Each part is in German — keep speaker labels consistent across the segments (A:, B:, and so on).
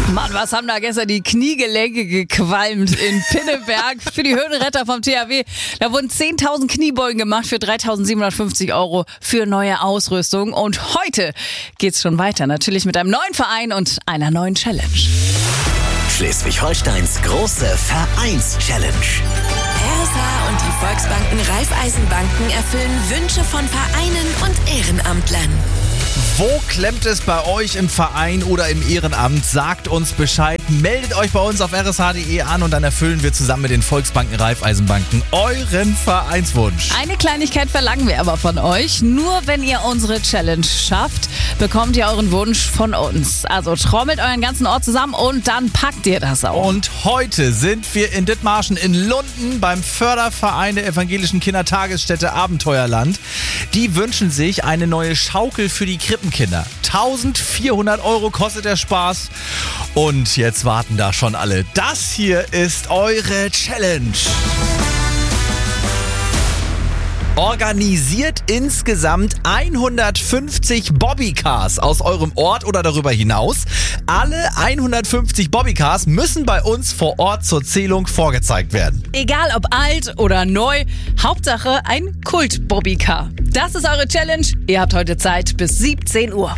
A: Mann, was haben da gestern die Kniegelenke gequalmt in Pinneberg für die Höhenretter vom THW. Da wurden 10.000 Kniebeugen gemacht für 3.750 € für neue Ausrüstung. Und heute geht's schon weiter, natürlich mit einem neuen Verein und einer neuen Challenge.
B: Schleswig-Holsteins große Vereins-Challenge.
C: RSH und die Volksbanken Raiffeisenbanken erfüllen Wünsche von Vereinen und Ehrenamtlern.
D: Wo klemmt es bei euch im Verein oder im Ehrenamt? Sagt uns Bescheid. Meldet euch bei uns auf rsh.de an und dann erfüllen wir zusammen mit den Volksbanken Raiffeisenbanken euren Vereinswunsch.
A: Eine Kleinigkeit verlangen wir aber von euch. Nur wenn ihr unsere Challenge schafft, bekommt ihr euren Wunsch von uns. Also trommelt euren ganzen Ort zusammen und dann packt ihr das auch.
D: Und heute sind wir in Dithmarschen in Lunden beim Förderverein der evangelischen Kindertagesstätte Abenteuerland. Die wünschen sich eine neue Schaukel für die Krippenkinder. 1.400 € kostet der Spaß. Und jetzt warten da schon alle. Das hier ist eure Challenge. Organisiert insgesamt 150 Bobbycars aus eurem Ort oder darüber hinaus. Alle 150 Bobbycars müssen bei uns vor Ort zur Zählung vorgezeigt werden.
A: Egal ob alt oder neu, Hauptsache ein Kult-Bobbycar. Das ist eure Challenge. Ihr habt heute Zeit bis 17 Uhr.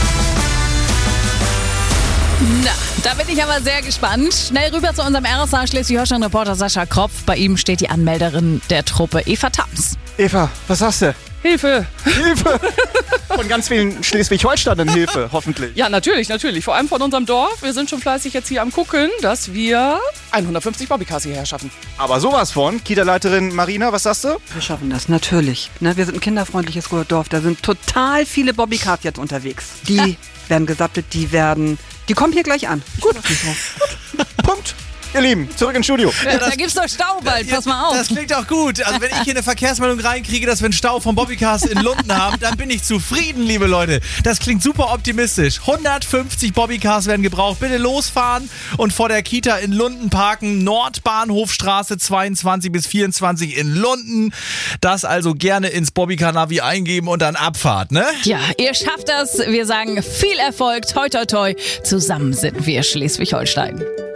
A: Na, da bin ich aber sehr gespannt. Schnell rüber zu unserem RSH Schleswig-Holstein-Reporter Sascha Kropf. Bei ihm steht die Anmelderin der Truppe, Eva Tams.
E: Eva, was sagst du?
F: Hilfe!
E: Hilfe! Von ganz vielen Schleswig-Holsteinern Hilfe, hoffentlich.
F: Ja, natürlich. Vor allem von unserem Dorf. Wir sind schon fleißig jetzt hier am Gucken, dass wir 150 Bobbycars hierher schaffen.
E: Aber sowas von. Kita-Leiterin Marina, was sagst du?
G: Wir schaffen das, natürlich. Wir sind ein kinderfreundliches Dorf. Da sind total viele Bobbycars jetzt unterwegs. Die werden gesattelt, die kommen hier gleich an.
E: Gut. Punkt. Ihr Lieben, zurück ins Studio.
A: Ja, da gibt's doch Stau bald, pass mal auf.
D: Das klingt auch gut. Also wenn ich hier eine Verkehrsmeldung reinkriege, dass wir einen Stau von Bobbycars in Lunden haben, dann bin ich zufrieden, liebe Leute. Das klingt super optimistisch. 150 Bobbycars werden gebraucht. Bitte losfahren und vor der Kita in Lunden parken. Nordbahnhofstraße 22 bis 24 in Lunden. Das also gerne ins Bobbycar-Navi eingeben und dann Abfahrt, ne?
A: Ja, ihr schafft das. Wir sagen viel Erfolg. Toi, toi, toi. Zusammen sind wir Schleswig-Holstein.